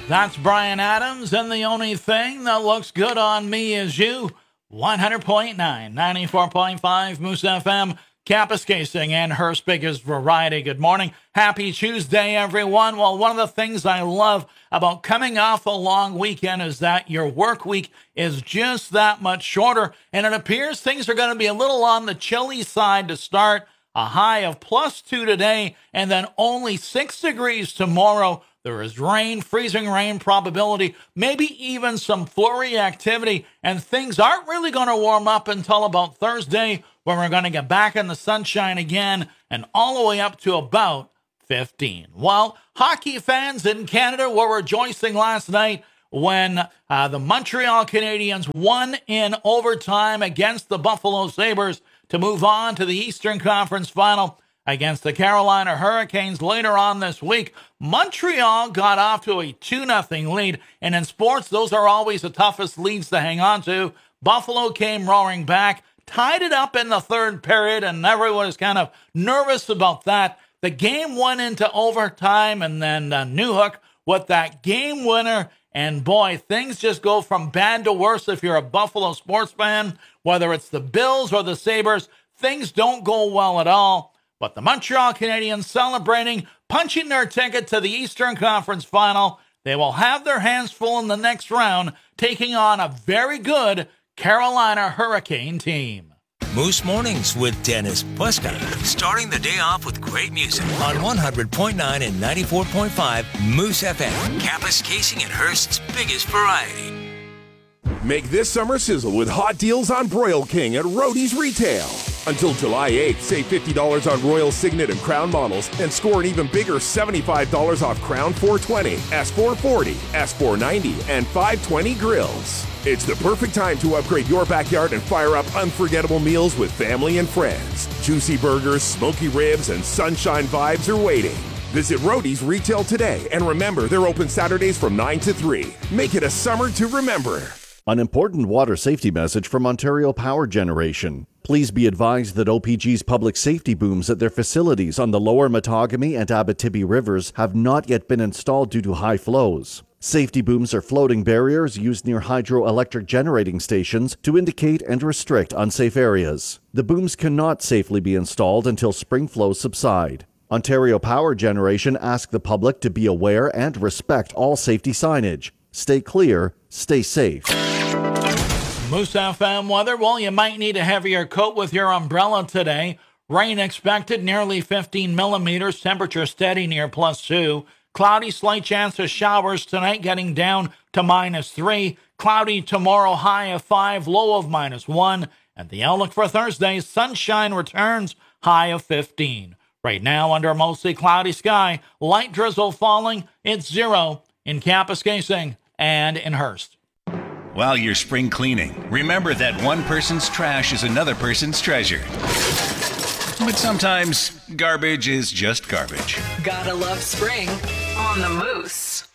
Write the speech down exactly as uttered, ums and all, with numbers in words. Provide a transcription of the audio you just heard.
That's Brian Adams, and the only thing that looks good on me is you. one hundred point nine, ninety-four point five, Moose F M, Kapuskasing, and Hearst's biggest variety. Good morning. Happy Tuesday, everyone. Well, one of the things I love about coming off a long weekend is that your work week is just that much shorter, and it appears things are going to be a little on the chilly side to start. A high of plus two today, and then only six degrees tomorrow. There is rain, freezing rain probability, maybe even some flurry activity, and things aren't really going to warm up until about Thursday, when we're going to get back in the sunshine again and all the way up to about fifteen. Well, hockey fans in Canada were rejoicing last night when uh, the Montreal Canadiens won in overtime against the Buffalo Sabres to move on to the Eastern Conference Final against the Carolina Hurricanes later on this week. Montreal got off to a two nothing lead, and in sports, those are always the toughest leads to hang on to. Buffalo came roaring back, tied it up in the third period, and everyone was kind of nervous about that. The game went into overtime, and then uh, Newhook with that game winner. And boy, things just go from bad to worse if you're a Buffalo sports fan. Whether it's the Bills or the Sabres, things don't go well at all. But the Montreal Canadiens celebrating, punching their ticket to the Eastern Conference Final. They will have their hands full in the next round, taking on a very good Carolina Hurricane team. Moose Mornings with Dennis Puska. Starting the day off with great music on one hundred point nine and ninety-four point five Moose F M. Kapuskasing and Hearst's biggest variety. Make this summer sizzle with hot deals on Broil King at Roadie's Retail. Until July eighth, save fifty dollars on Royal Signet and Crown models and score an even bigger seventy-five dollars off Crown four twenty, S four forty, S four ninety, and five twenty grills. It's the perfect time to upgrade your backyard and fire up unforgettable meals with family and friends. Juicy burgers, smoky ribs, and sunshine vibes are waiting. Visit Roadie's Retail today, and remember, they're open Saturdays from nine to three. Make it a summer to remember. An important water safety message from Ontario Power Generation. Please be advised that O P G's public safety booms at their facilities on the lower Matagami and Abitibi rivers have not yet been installed due to high flows. Safety booms are floating barriers used near hydroelectric generating stations to indicate and restrict unsafe areas. The booms cannot safely be installed until spring flows subside. Ontario Power Generation asks the public to be aware and respect all safety signage. Stay clear, stay safe. Moose F M weather, well, you might need a heavier coat with your umbrella today. Rain expected, nearly fifteen millimeters. Temperature steady near plus two. Cloudy, slight chance of showers tonight, getting down to minus three. Cloudy tomorrow, high of five, low of minus one. And the outlook for Thursday, sunshine returns, high of fifteen. Right now, under a mostly cloudy sky, light drizzle falling, it's zero in Kapuskasing and in Hearst. While you're spring cleaning, remember that one person's trash is another person's treasure. But sometimes, garbage is just garbage. Gotta love spring on the Moose.